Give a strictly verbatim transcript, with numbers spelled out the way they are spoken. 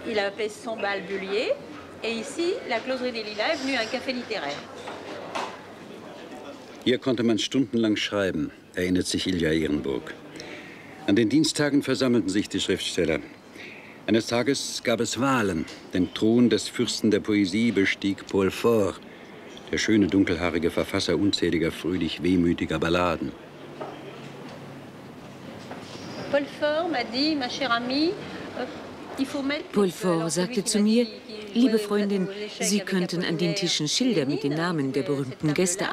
il a appelé son bal Bullier. Et ici, la Closerie des Lilas est venue un café littéraire. Hier konnte man stundenlang schreiben, erinnert sich Ilja Ehrenburg. An den Diensttagen versammelten sich die Schriftsteller. Eines Tages gab es Wahlen. Den Thron des Fürsten der Poesie bestieg Paul Fort, der schöne dunkelhaarige Verfasser unzähliger fröhlich wehmütiger Balladen. Paul Fort m'a dit, ma chère amie, Paul Fort sagte zu mir, liebe Freundin, Sie könnten an den Tischen Schilder mit den Namen der berühmten Gäste